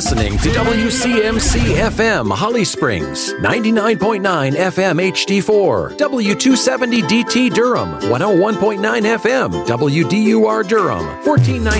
listening to WCMC FM Holly Springs, 99.9 FM HD4, W270 DT Durham, 101.9 FM WDUR Durham, 1490